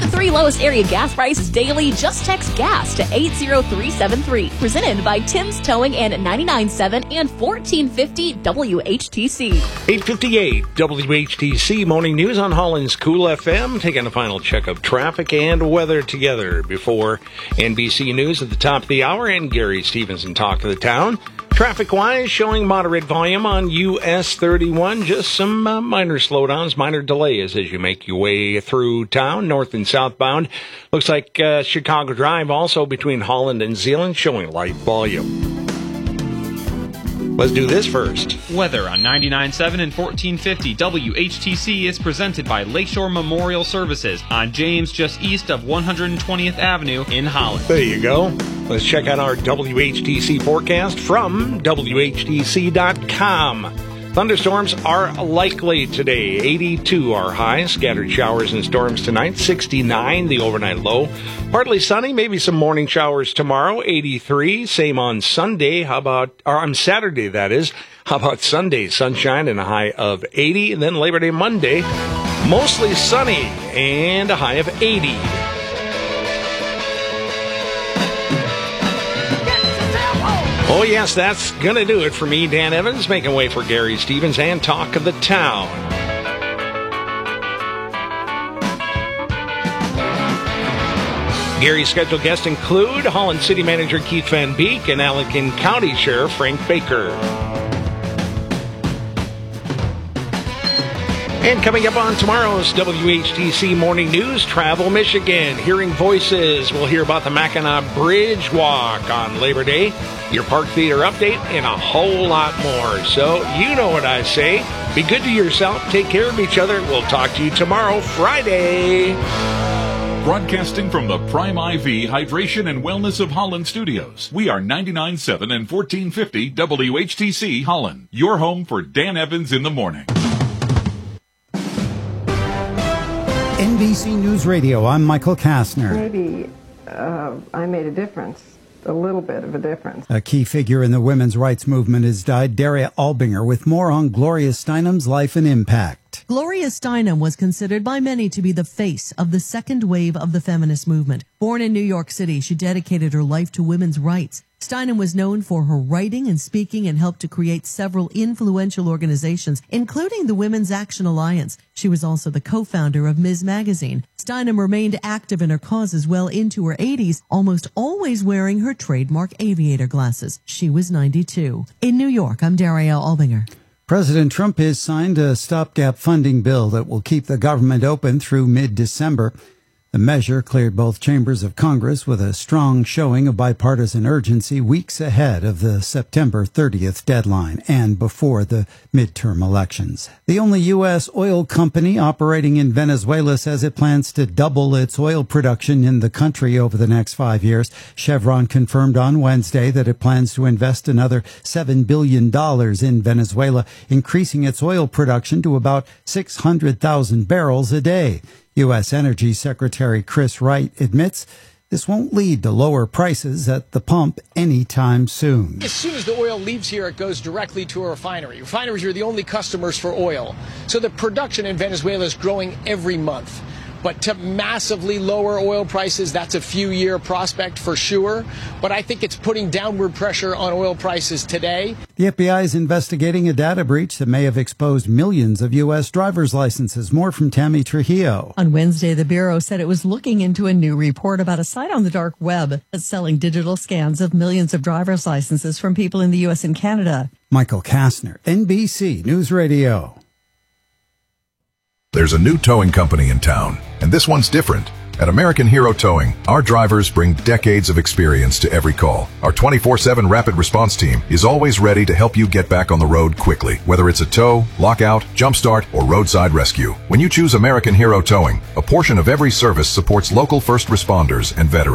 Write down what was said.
the 3 lowest area gas prices daily. Just text GAS to 80373. Presented by Tim's Towing and 99.7 and 1450 WHTC. 8:58 WHTC Morning News on Holland's Cool FM. Taking a final check of traffic and weather together before NBC News at the top of the hour and Gary Stevenson Talk of the Town. Traffic-wise, showing moderate volume on US 31. Just some minor slowdowns, minor delays as you make your way through town, north and southbound. Looks like Chicago Drive also between Holland and Zeeland showing light volume. Let's do this first. Weather on 99.7 and 1450 WHTC is presented by Lakeshore Memorial Services on James, just east of 120th Avenue in Holland. There you go. Let's check out our WHTC forecast from WHTC.com. Thunderstorms are likely today. 82 our high. Scattered showers and storms tonight. 69 the overnight low. Partly sunny. Maybe some morning showers tomorrow. 83. Same on Sunday. Saturday, that is. How about Sunday? Sunshine and a high of 80. And then Labor Day Monday, mostly sunny and a high of 80. Oh, yes, that's going to do it for me, Dan Evans, making way for Gary Stevens and Talk of the Town. Gary's scheduled guests include Holland City Manager Keith Van Beek and Allegan County Sheriff Frank Baker. And coming up on tomorrow's WHTC Morning News, Travel Michigan, Hearing Voices. We'll hear about the Mackinac Bridge Walk on Labor Day, your Park Theater update, and a whole lot more. So you know what I say. Be good to yourself. Take care of each other. We'll talk to you tomorrow, Friday. Broadcasting from the Prime IV Hydration and Wellness of Holland studios, we are 99.7 and 1450 WHTC Holland, your home for Dan Evans in the morning. NBC News Radio, I'm Michael Kastner. Maybe I made a difference, a little bit of a difference. A key figure in the women's rights movement has died. Daria Albinger with more on Gloria Steinem's life and impact. Gloria Steinem was considered by many to be the face of the second wave of the feminist movement. Born in New York City, she dedicated her life to women's rights. Steinem was known for her writing and speaking and helped to create several influential organizations, including the Women's Action Alliance. She was also the co-founder of Ms. Magazine. Steinem remained active in her causes well into her 80s, almost always wearing her trademark aviator glasses. She was 92. In New York, I'm Daria Albinger. President Trump has signed a stopgap funding bill that will keep the government open through mid-December. The measure cleared both chambers of Congress with a strong showing of bipartisan urgency weeks ahead of the September 30th deadline and before the midterm elections. The only U.S. oil company operating in Venezuela says it plans to double its oil production in the country over the next 5 years. Chevron confirmed on Wednesday that it plans to invest another $7 billion in Venezuela, increasing its oil production to about 600,000 barrels a day. U.S. Energy Secretary Chris Wright admits this won't lead to lower prices at the pump anytime soon. As soon as the oil leaves here, it goes directly to a refinery. Refineries are the only customers for oil. So the production in Venezuela is growing every month. But to massively lower oil prices, that's a few-year prospect for sure. But I think it's putting downward pressure on oil prices today. The FBI is investigating a data breach that may have exposed millions of U.S. driver's licenses. More from Tammy Trujillo. On Wednesday, the Bureau said it was looking into a new report about a site on the dark web that's selling digital scans of millions of driver's licenses from people in the U.S. and Canada. Michael Kastner, NBC News Radio. There's a new towing company in town, and this one's different. At American Hero Towing, our drivers bring decades of experience to every call. Our 24/7 rapid response team is always ready to help you get back on the road quickly, whether it's a tow, lockout, jumpstart, or roadside rescue. When you choose American Hero Towing, a portion of every service supports local first responders and veterans.